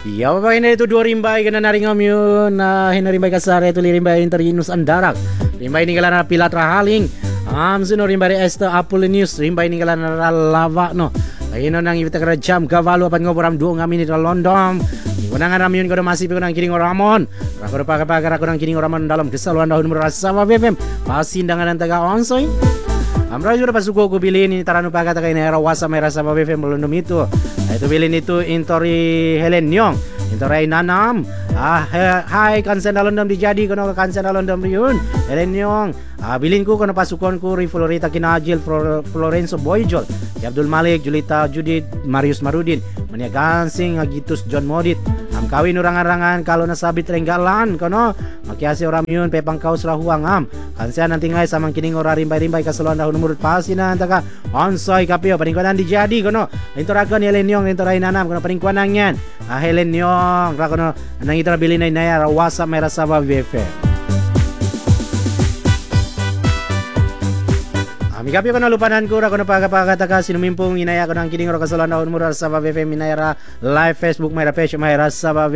Ya, bapak ini itu dua rimbai kena naringam yun na hinarimbai kasara itu lirimbai interinus andarak. Rimbai ni kalana pilat rahaling. Sino rimbai esta Apollonius rimbai ni kalana lava no. Ayun nang ibita kara jam gavalo apan ngoboram duo ngaminit London. Kunangan ramyun ko masih ko nang kining oramon. Rakor paga ko nang kining oramon dalam kesaluan dahun merasa BFM. Pasindangan ang taga onsoy. Amra jura pasuko ko bilin ni tarano paga taga inera wasa may rasa BFM belum itu. Itu bilin itu intori Helen Nyong. Intori Nanam. Hai kansen dalondam dijadi kono kansen dalondam yun. Helen Nyong. Bilin ko kono pasukon ko ri Florita Kinajil Florenzo Boyjol. Abdul Malik, Julita Judith, Marius Marudin, Mania Gansing, Agitus John Modit. Am kawin urangan-rangan kalau nasabit renggalan kono. Makiasi orang yun pepang kau selahuang am. Kansian nanti ngay samang kining ora rimbai-rimbai kasaluan dahun umurut pasinan taka onsoy kapio paningkuanan dijadi kono. Intorakan Helen Nyong, intoray nanam kono paningkuanan yan. Helen Nyong, ra kono nang itra bilin na inaya rawasa may rasaba VF. Mikapyo ko na lupanan ko, ako na pagkapagkataka, sinumimpong inaya ko ng kining ro kasaluan dahun umurut sa BFM inaya live Facebook, may page, may rasaba